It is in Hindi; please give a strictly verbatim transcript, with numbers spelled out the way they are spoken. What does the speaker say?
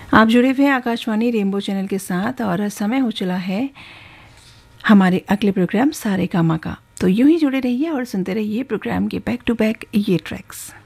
आप जुड़े हुए हैं आकाशवाणी रेनबो चैनल के साथ और समय हो चला है हमारे अगले प्रोग्राम सारे कामा का। तो यूं ही जुड़े रहिए और सुनते रहिए प्रोग्राम के बैक टू बैक ये ट्रैक्स।